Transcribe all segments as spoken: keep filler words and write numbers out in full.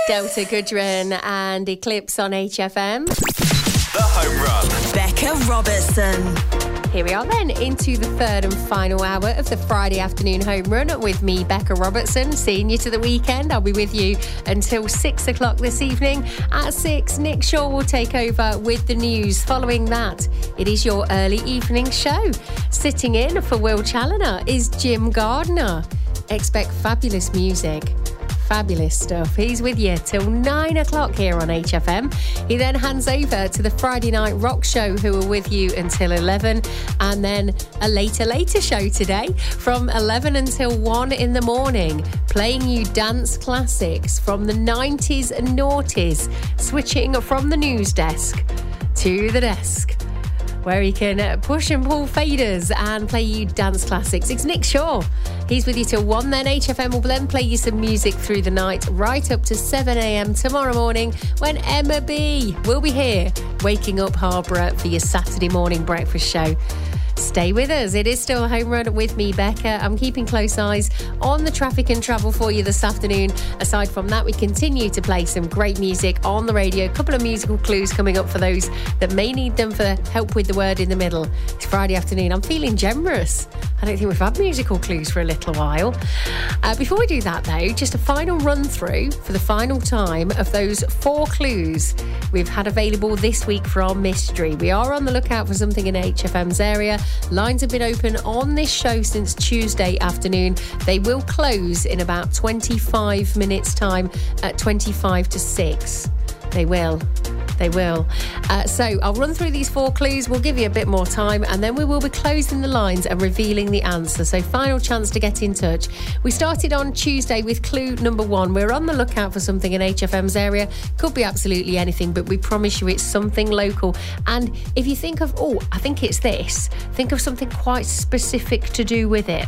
Delta Goodrun and Eclipse on H F M. The Home Run. Becca Robertson. Here we are then, into the third and final hour of the Friday afternoon home run with me, Becca Robertson, seeing you to the weekend. I'll be with you until six o'clock this evening. At six, Nick Shaw will take over with the news. Following that, it is your early evening show. Sitting in for Will Challoner is Jim Gardner. Expect fabulous music. Fabulous stuff. He's with you till nine o'clock here on H F M. He then hands over to the Friday Night Rock Show, who are with you until eleven, and then a later, later show today from eleven until one in the morning, playing you dance classics from the nineties and noughties, switching from the news desk to the desk, where he can push and pull faders and play you dance classics. It's Nick Shaw. He's with you till one, then H F M will then play you some music through the night, right up to seven a.m. tomorrow morning, when Emma B will be here, waking up Harborough for your Saturday morning breakfast show. Stay with us. It is still a home run with me, Becca. I'm keeping close eyes on the traffic and travel for you this afternoon. Aside from that, we continue to play some great music on the radio. A couple of musical clues coming up for those that may need them for help with the word in the middle. It's Friday afternoon. I'm feeling generous. I don't think we've had musical clues for a little while. Uh, before we do that, though, just a final run through for the final time of those four clues we've had available this week for our mystery. We are on the lookout for something in H F M's area. Lines have been open on this show since Tuesday afternoon. They will close in about twenty-five minutes' time at twenty-five to six. They will. They will. Uh, so I'll run through these four clues. We'll give you a bit more time, and then we will be closing the lines and revealing the answer. So final chance to get in touch. We started on Tuesday with clue number one. We're on the lookout for something in H F M's area. Could be absolutely anything, but we promise you it's something local. And if you think of, oh, I think it's this, think of something quite specific to do with it.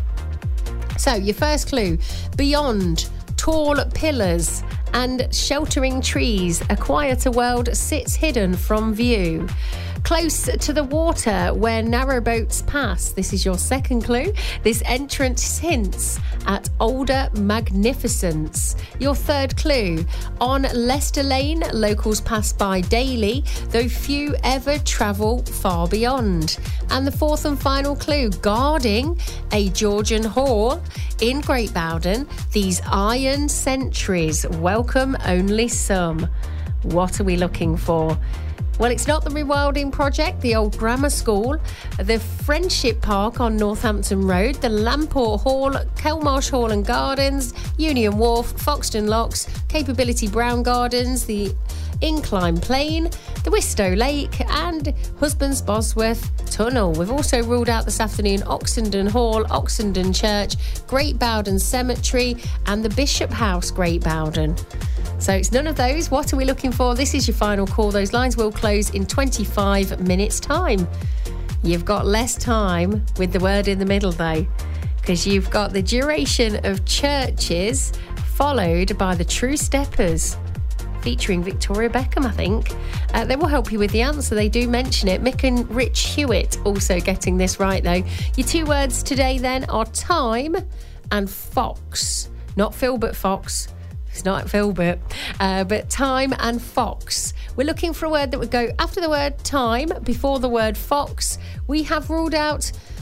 So your first clue, beyond tall pillars and sheltering trees, a quieter world sits hidden from view. Close to the water where narrow boats pass. This is your second clue. This entrance hints at older magnificence. Your third clue, on Leicester Lane, locals pass by daily, though few ever travel far beyond. And the fourth and final clue, guarding a Georgian hall in Great Bowden, these iron sentries welcome only some. What are we looking for? Well, it's not the Rewilding Project, the old grammar school, the Friendship Park on Northampton Road, the Lamport Hall, Kelmarsh Hall and Gardens, Union Wharf, Foxton Locks, Capability Brown Gardens, the Incline Plain, the Wistow Lake and Husbands Bosworth Tunnel. We've also ruled out this afternoon Oxenden Hall, Oxenden Church, Great Bowden Cemetery and the Bishop House, Great Bowden. So it's none of those. What are we looking for? This is your final call. Those lines will close in twenty-five minutes' time. You've got less time with the word in the middle, though, because you've got the duration of churches followed by the True Steppers, featuring Victoria Beckham, I think. Uh, they will help you with the answer. They do mention it. Mick and Rich Hewitt also getting this right, though. Your two words today, then, are time and fox. Not Filbert Fox. It's not Filbert, uh, but time and fox. We're looking for a word that would go after the word time, before the word fox. We have ruled out